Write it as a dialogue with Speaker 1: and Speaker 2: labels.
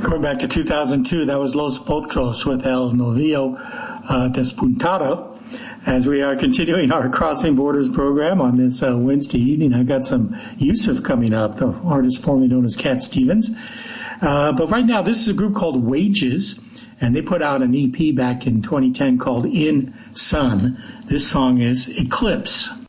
Speaker 1: Going back to 2002, that was Los Potros with El Novio Despuntado. As we are continuing our Crossing Borders program on this Wednesday evening, I've got some Yusuf coming up, the artist formerly known as Cat Stevens. But right now, this is a group called Wages, and they put out an EP back in 2010 called In Sun. This song is Eclipse.